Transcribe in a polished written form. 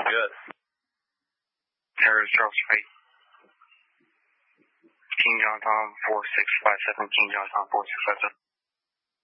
good. Harris Charles Freight. King John Tom 4657, King John Tom 4657.